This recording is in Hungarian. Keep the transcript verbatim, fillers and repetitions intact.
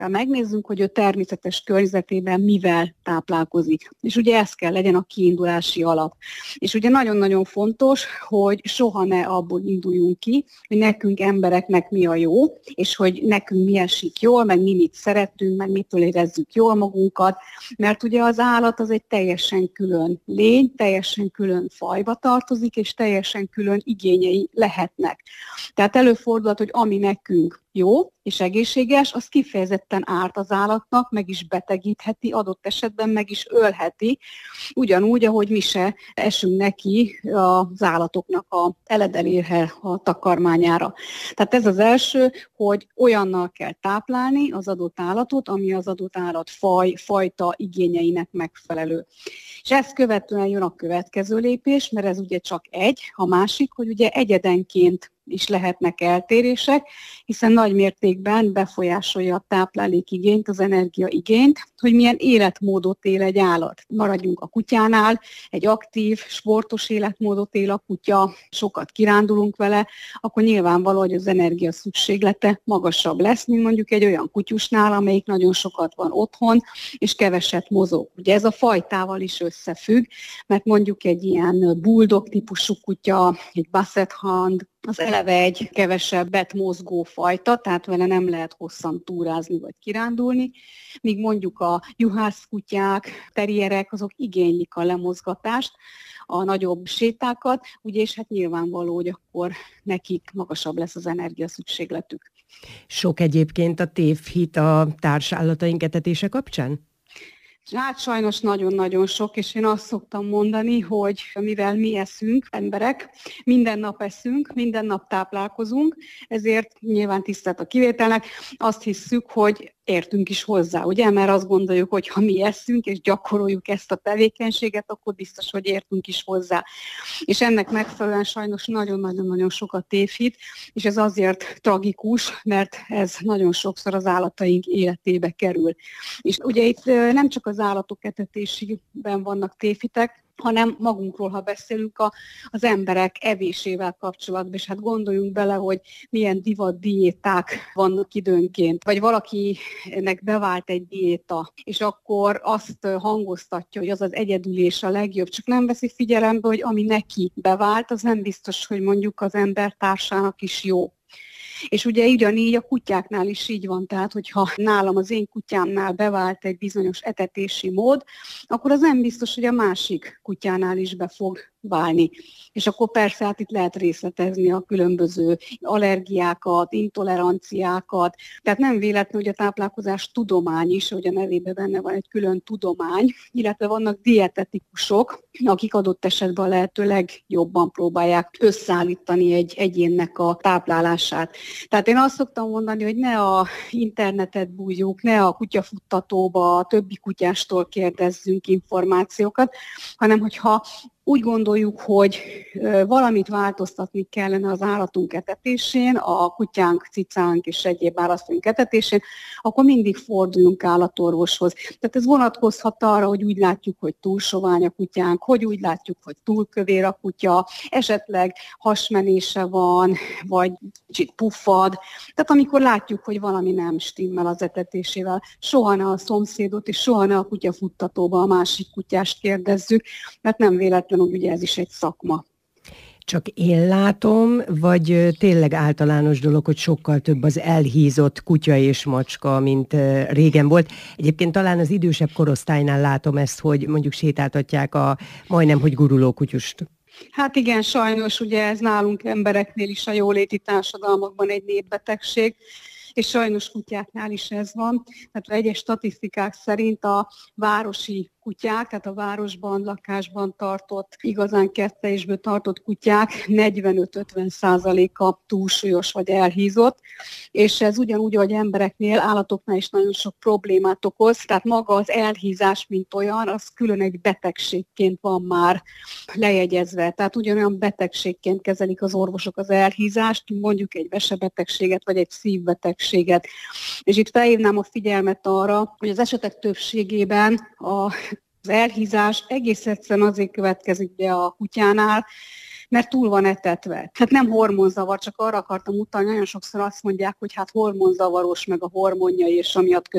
Tehát megnézzünk, hogy ő természetes környezetében mivel táplálkozik. És ugye ez kell legyen a kiindulási alap. És ugye nagyon-nagyon fontos, hogy soha ne abból induljunk ki, hogy nekünk embereknek mi a jó, és hogy nekünk mi esik jól, meg mi mit szeretünk, meg mitől érezzük jól magunkat, mert ugye az állat az egy teljesen külön lény, teljesen külön fajba tartozik, és teljesen külön igényei lehetnek. Tehát előfordulhat, hogy ami nekünk jó és egészséges, az kifejezetten árt az állatnak, meg is betegítheti, adott esetben meg is ölheti, ugyanúgy, ahogy mi se esünk neki az állatoknak a eledelérhe, a takarmányára. Tehát ez az első, hogy olyannal kell táplálni az adott állatot, ami az adott állat faj, fajta igényeinek megfelelő. És ezt követően jön a következő lépés, mert ez ugye csak egy, a másik, hogy ugye egyedenként is lehetnek eltérések, hiszen nagy mértékben befolyásolja a táplálékigényt, az energiaigényt, hogy milyen életmódot él egy állat. Maradjunk a kutyánál, egy aktív, sportos életmódot él a kutya, sokat kirándulunk vele, akkor nyilvánvaló, hogy az energia szükséglete magasabb lesz, mint mondjuk egy olyan kutyusnál, amelyik nagyon sokat van otthon, és keveset mozog. Ugye ez a fajtával is összefügg, mert mondjuk egy ilyen bulldog típusú kutya, egy basset hound, az eleve egy kevesebbet mozgó fajta, tehát vele nem lehet hosszan túrázni vagy kirándulni, míg mondjuk a juhászkutyák, terrierek, azok igénylik a lemozgatást, a nagyobb sétákat, ugye, és hát nyilvánvaló, hogy akkor nekik magasabb lesz az energiaszükségletük. Sok egyébként a tévhit a társállataink etetése kapcsán? Hát sajnos nagyon-nagyon sok, és én azt szoktam mondani, hogy mivel mi eszünk, emberek, minden nap eszünk, minden nap táplálkozunk, ezért nyilván tisztelt a kivételnek, azt hisszük, hogy értünk is hozzá, ugye? Mert azt gondoljuk, hogy ha mi eszünk és gyakoroljuk ezt a tevékenységet, akkor biztos, hogy értünk is hozzá. És ennek megfelelően sajnos nagyon-nagyon-nagyon sok a tévhit, és ez azért tragikus, mert ez nagyon sokszor az állataink életébe kerül. És ugye itt nem csak az állatok etetésében vannak tévhitek, hanem magunkról, ha beszélünk a, az emberek evésével kapcsolatban, és hát gondoljunk bele, hogy milyen divat diéták vannak időnként, vagy valakinek bevált egy diéta, és akkor azt hangoztatja, hogy az az egyedülés a legjobb, csak nem veszi figyelembe, hogy ami neki bevált, az nem biztos, hogy mondjuk az ember társának is jó. És ugye ugyanígy a kutyáknál is így van, tehát hogyha nálam az én kutyámnál bevált egy bizonyos etetési mód, akkor az nem biztos, hogy a másik kutyánál is be fog válni. És akkor persze hát itt lehet részletezni a különböző allergiákat, intoleranciákat. Tehát nem véletlen, hogy a táplálkozás tudomány is, hogy a nevében benne van egy külön tudomány, illetve vannak dietetikusok, akik adott esetben a lehető legjobban próbálják összeállítani egy egyénnek a táplálását. Tehát én azt szoktam mondani, hogy ne a internetet bújjuk, ne a kutyafuttatóba, a többi kutyástól kérdezzünk információkat, hanem hogyha úgy gondoljuk, hogy valamit változtatni kellene az állatunk etetésén, a kutyánk, cicánk és egyéb állatunk etetésén, akkor mindig forduljunk állatorvoshoz. Tehát ez vonatkozhat arra, hogy úgy látjuk, hogy túl sovány a kutyánk, hogy úgy látjuk, hogy túl kövér a kutya, esetleg hasmenése van, vagy kicsit puffad. Tehát amikor látjuk, hogy valami nem stimmel az etetésével, soha ne a szomszédot és soha ne a kutyafuttatóba a másik kutyást kérdezzük, mert nem véletlenül, hogy ugye ez is egy szakma. Csak én látom, vagy tényleg általános dolog, hogy sokkal több az elhízott kutya és macska, mint régen volt. Egyébként talán az idősebb korosztálynál látom ezt, hogy mondjuk sétáltatják a majdnem, hogy guruló kutyust. Hát igen, sajnos ugye ez nálunk embereknél is a jóléti társadalmakban egy népbetegség, és sajnos kutyáknál is ez van. Tehát egyes statisztikák szerint a városi kutyák, tehát a városban, lakásban tartott, igazán kettelésből tartott kutyák negyvenöt-ötven százaléka túlsúlyos vagy elhízott, és ez ugyanúgy, hogy embereknél, állatoknál is nagyon sok problémát okoz, tehát maga az elhízás, mint olyan, az külön egy betegségként van már lejegyezve, tehát ugyanolyan betegségként kezelik az orvosok az elhízást, mondjuk egy vesebetegséget vagy egy szívbetegséget. És itt felhívnám a figyelmet arra, hogy az esetek többségében a Az elhízás egész egyszerűen azért következik be a kutyánál, mert túl van etetve. Tehát nem hormonzavar, csak arra akartam utalni, nagyon sokszor azt mondják, hogy hát hormonzavaros, meg a hormonjai, és amiatt